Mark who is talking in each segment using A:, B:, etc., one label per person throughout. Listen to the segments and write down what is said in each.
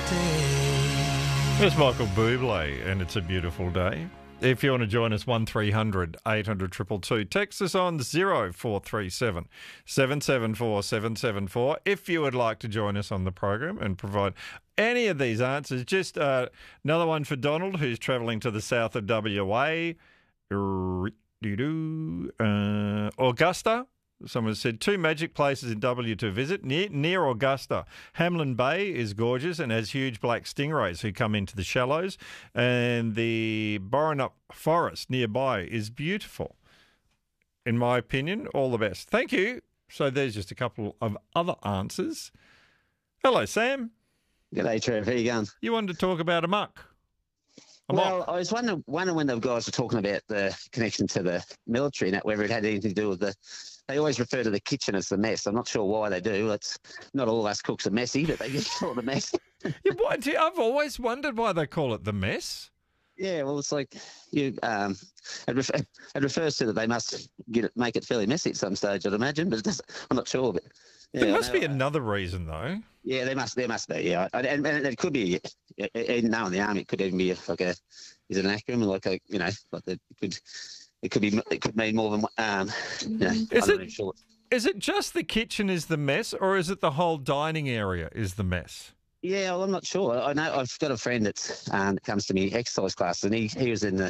A: It's Michael Bublé, and it's a beautiful day. If you want to join us, 1300 800 222. Text us on 0437 774 774. If you would like to join us on the program and provide any of these answers, just another one for Donald, who's travelling to the south of WA. Augusta. Someone said 2 magic places in W to visit near Augusta. Hamlin Bay is gorgeous and has huge black stingrays who come into the shallows, and the Borenup Forest nearby is beautiful. In my opinion, all the best. Thank you. So there's just a couple of other answers. Hello, Sam.
B: G'day, Trev. How you going?
A: You wanted to talk about amok.
B: Well, I was wondering when the guys were talking about the connection to the military and that, whether it had anything to do with they always refer to the kitchen as the mess. I'm not sure why they do. It's not all of us cooks are messy, but they just call it the mess.
A: I've always wondered why they call it the mess.
B: Yeah, well, it's like it refers to that they must make it fairly messy at some stage, I'd imagine, but I'm not sure. But yeah,
A: there must be another reason, though.
B: Yeah, there must be. Yeah, and it could be. Now in the army, it could even be is it an acronym it could mean more than
A: Is it just the kitchen is the mess, or is it the whole dining area is the mess?
B: Yeah, well, I'm not sure. I know I've got a friend that comes to me exercise classes, and he was in the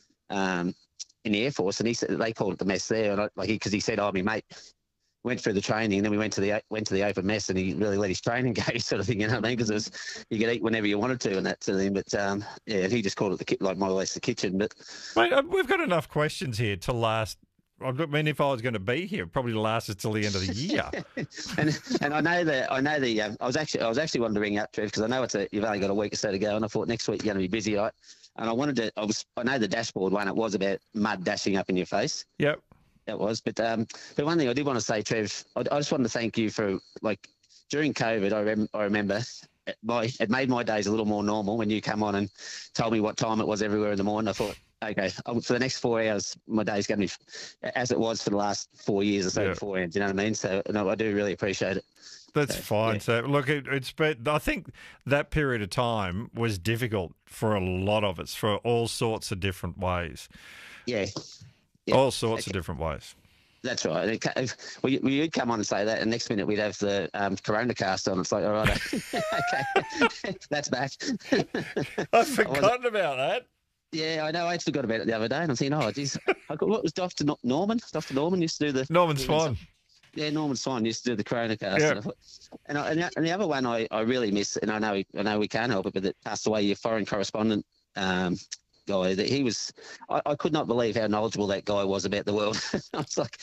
B: Air Force, and he said they called it the mess there, and because he said, "Oh, my mate went through the training, and then we went to the open mess, and he really let his training go," sort of thing. You know what I mean? Because you could eat whenever you wanted to, and that sort of thing. But yeah, he just called it more or less the kitchen. But
A: mate, we've got enough questions here to last. I mean, if I was going to be here, it'd probably last us till the end of the year.
B: and I was actually wanting to ring up, Trev, because I know you've only got a week or so to go, and I thought next week you're going to be busy, right? And I know the dashboard one. It was about mud dashing up in your face.
A: Yep.
B: That was, but one thing I did want to say, Trev, I just wanted to thank you for during COVID. I remember it made my days a little more normal when you come on and told me what time it was everywhere in the morning. I thought, okay, for the next 4 hours, my day's going to be as it was for the last 4 years or so beforehand. Do you know what I mean? So no, I do really appreciate it.
A: That's fine. Yeah. So look, I think that period of time was difficult for a lot of us for all sorts of different ways.
B: Yeah.
A: All sorts of different ways.
B: That's right. You'd come on and say that, and next minute we'd have the Corona cast on. It's like, all right, okay, that's back.
A: I've forgotten about that.
B: Yeah, I know. I forgot about it the other day, and I'm thinking, oh, geez, what was Dr. Norman? Dr. Norman used to do the
A: Norman Swan.
B: Yeah, Norman Swan used to do the Corona cast.
A: Yeah.
B: And the other one I really miss, and I know we can't help it, but that passed away, your foreign correspondent. Guy that he was, I could not believe how knowledgeable that guy was about the world. I was like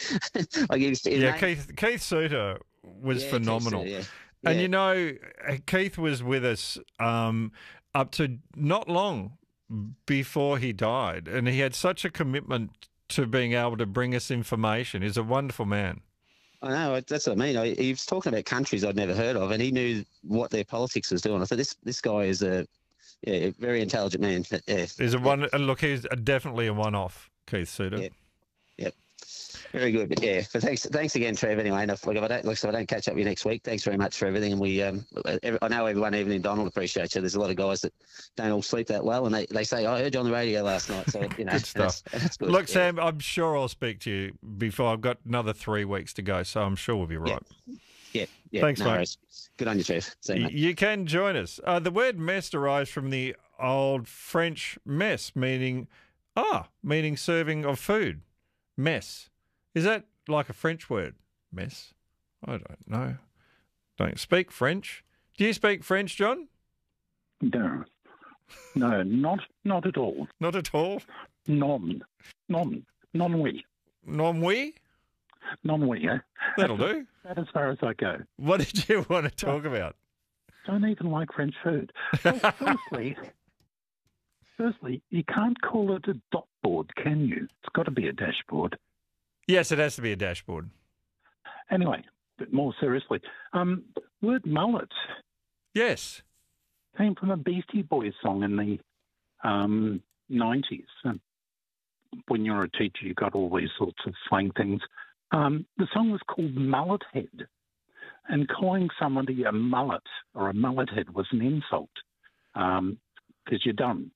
A: Keith Suter was phenomenal.
B: Keith Suter,
A: and Keith was with us up to not long before he died, and he had such a commitment to being able to bring us information. He's a wonderful man.
B: I know, that's what I mean. He was talking about countries I'd never heard of, and he knew what their politics was doing. I thought this guy is a very intelligent man. Yeah.
A: He's definitely a one-off, Keith Suter.
B: Yeah. Yep. Very good. But yeah, but thanks again, Trev. Anyway, if I don't catch up with you next week, thanks very much for everything. And we, I know everyone, even in Donald, appreciates you. There's a lot of guys that don't all sleep that well, and they say, I heard you on the radio last night. So
A: good stuff.
B: That's good.
A: Look, Sam, I'm sure I'll speak to you before I've got another 3 weeks to go, so I'm sure we'll be right.
B: Yeah.
A: Thanks, mate.
B: Worries. Good on you, Trev. See you, mate.
A: You can join us. The word mess derives from the old French mess, meaning serving of food. Mess. Is that like a French word? Mess? I don't know. Don't speak French. Do you speak French, John?
C: No, not at all.
A: Not at all?
C: Non oui.
A: Non oui?
C: Non oui, yeah.
A: That'll do.
C: That's as far as I go.
A: What did you want to talk about?
C: Don't even like French food. Well, firstly, you can't call it a dot board, can you? It's got to be a dashboard.
A: Yes, it has to be a dashboard.
C: Anyway, but more seriously, word mullet.
A: Yes.
C: Came from a Beastie Boys song in the 90s. When you're a teacher, you got all these sorts of slang things. The song was called Mullet Head. and calling somebody a mullet or a mullet head was an insult because you're dumb.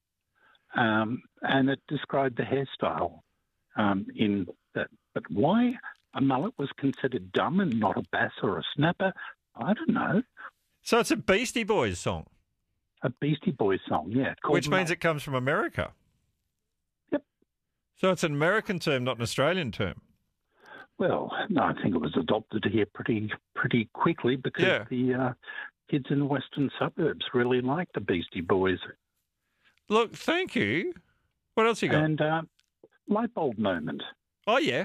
C: And it described the hairstyle in that. But why a mullet was considered dumb and not a bass or a snapper, I don't know.
A: So it's a Beastie Boys song?
C: A Beastie Boys song, yeah.
A: Which means it comes from America?
C: Yep.
A: So it's an American term, not an Australian term?
C: Well, no, I think it was adopted here pretty quickly because the kids in the western suburbs really like the Beastie Boys.
A: Look, thank you. What else you got?
C: And light bulb moment.
A: Oh, yeah.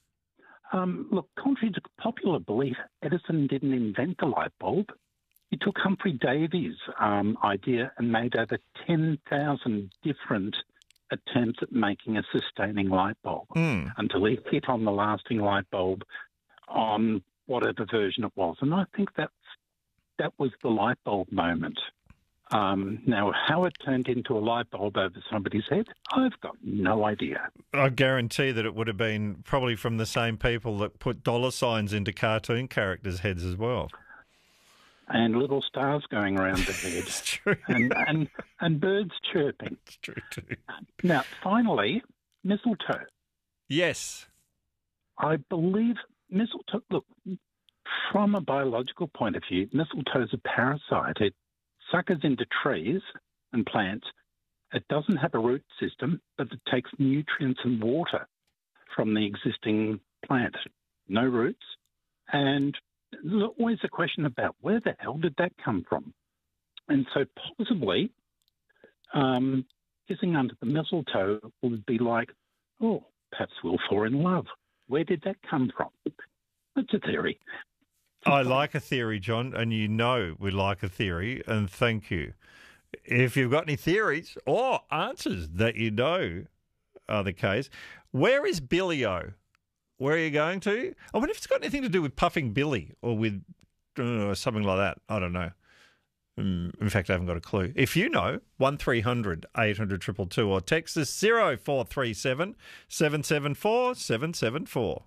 C: Look, contrary to popular belief, Edison didn't invent the light bulb. He took Humphrey Davy's idea and made over 10,000 different attempts at making a sustaining light bulb until he hit on the lasting light bulb on whatever version it was. And I think that was the light bulb moment. Now, how it turned into a light bulb over somebody's head, I've got no idea.
A: I guarantee that it would have been probably from the same people that put dollar signs into cartoon characters' heads as well.
C: And little stars going around the head.
A: It's true.
C: And birds chirping.
A: It's true too.
C: Now, finally, mistletoe.
A: Yes.
C: I believe mistletoe, look, from a biological point of view, mistletoe is a parasite. It suckers into trees and plants. It doesn't have a root system, but it takes nutrients and water from the existing plant. No roots. And there's always a question about where the hell did that come from? And so possibly kissing under the mistletoe would be like, oh, perhaps we'll fall in love. Where did that come from? That's a theory.
A: I like a theory, John, and you know we like a theory, and thank you. If you've got any theories or answers that you know are the case, where is Billy-O? Where are you going to? I wonder if it's got anything to do with Puffing Billy or with something like that. I don't know. In fact, I haven't got a clue. If you know, 1300 800 222 or text us 0437 774 774.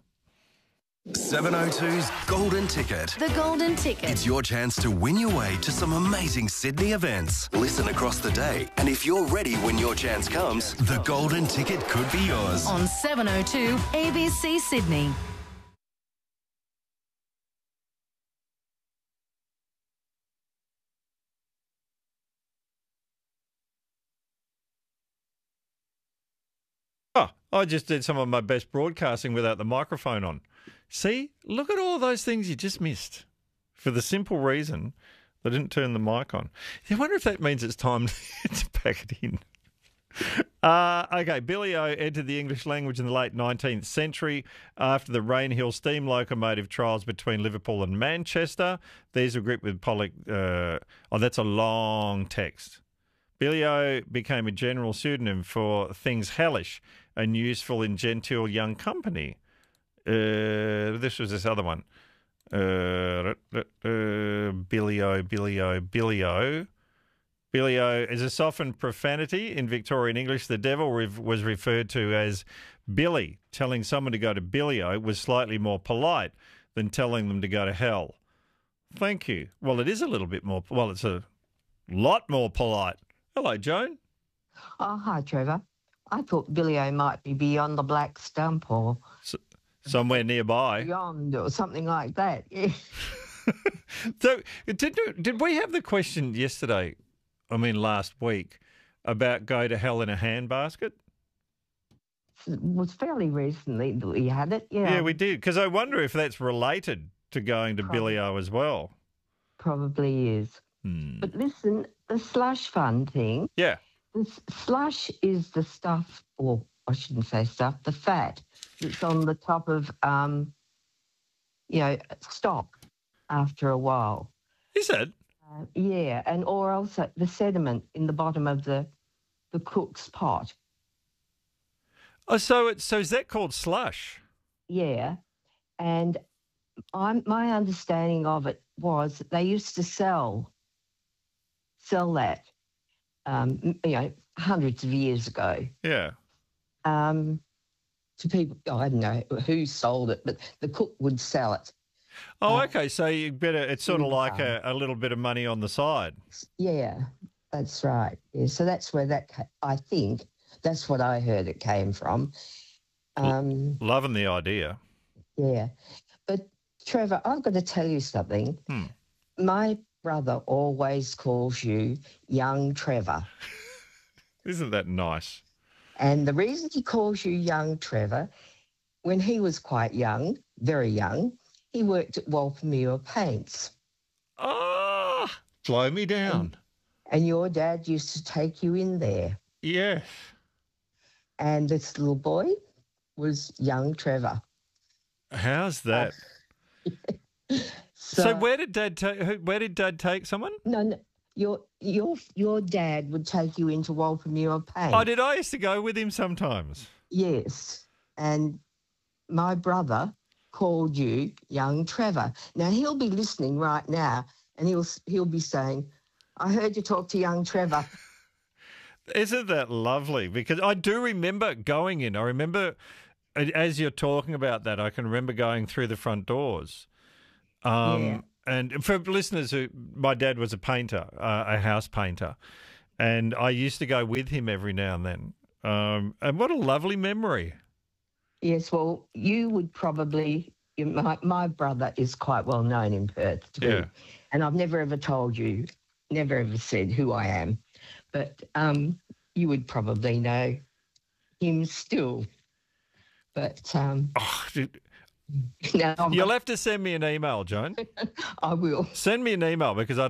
D: 702's Golden Ticket.
E: The Golden Ticket.
D: It's your chance to win your way to some amazing Sydney events. Listen across the day, and if you're ready when your chance comes, the Golden Ticket could be yours.
E: On 702 ABC Sydney.
A: Oh, I just did some of my best broadcasting without the microphone on. See, look at all those things you just missed for the simple reason they didn't turn the mic on. I wonder if that means it's time to pack it in. Okay, Billy-O entered the English language in the late 19th century after the Rainhill steam locomotive trials between Liverpool and Manchester. These were gripped with Pollock. That's a long text. Billy-O became a general pseudonym for things hellish and useful in genteel young company. This was this other one. Billy-O. Billy-O is a softened profanity in Victorian English. The devil was referred to as Billy. Telling someone to go to Billy-O was slightly more polite than telling them to go to hell. Thank you. Well, it is a little bit more. Well, it's a lot more polite. Hello, Joan.
F: Oh, hi, Trevor. I thought Billy-O might be beyond the black stump or
A: somewhere nearby.
F: Beyond or something like that, yeah.
A: So, did we have the question yesterday, last week, about go to hell in a handbasket?
F: It was fairly recently that we had it, yeah.
A: Yeah, we did, because I wonder if that's related to going to Billy-O as well.
F: Probably is. But listen, the slush fund thing.
A: Yeah.
F: The slush is the stuff, or I shouldn't say stuff, the fat that's on the top of, stock after a while.
A: Is it?
F: Yeah, and or also the sediment in the bottom of the cook's pot.
A: Oh, so is that called slush?
F: Yeah, and my understanding of it was they used to sell that, hundreds of years ago.
A: Yeah.
F: To people, I don't know who sold it, but the cook would sell it.
A: Oh, okay. So you better. It's sort of
F: Really
A: like
F: fun.
A: a little bit of money on the side.
F: Yeah, that's right. Yeah, so that's where I think that's what I heard it came from.
A: Loving the idea.
F: Yeah. But Trevor, I've got to tell you something. My brother always calls you young Trevor.
A: Isn't that nice?
F: And the reason he calls you young Trevor, when he was quite young, very young, he worked at Walpermuir Paints.
A: Ah, slow me down.
F: And your dad used to take you in there.
A: Yes.
F: And this little boy was young Trevor.
A: How's that? So where did Dad take someone?
F: No, your dad would take you into Walpermuir Paints.
A: Oh, did I used to go with him sometimes?
F: Yes. And my brother called you young Trevor. Now he'll be listening right now and he'll be saying, I heard you talk to young Trevor.
A: Isn't that lovely? Because I do remember going in. I remember, as you're talking about that, I can remember going through the front doors.
F: Yeah.
A: And for listeners, my dad was a painter, a house painter, and I used to go with him every now and then. And what a lovely memory.
F: Yes, well, you would probably, my brother is quite well known in Perth too.
A: Yeah.
F: And I've never ever told you, never ever said who I am. But you would probably know him still. But
A: You'll have to send me an email, Joan.
F: I will.
A: Send me an email because